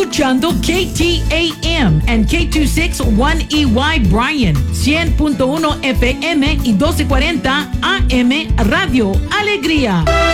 Escuchando KTAM and K261EY Bryan, 100.1 FM y 1240 AM Radio Alegría.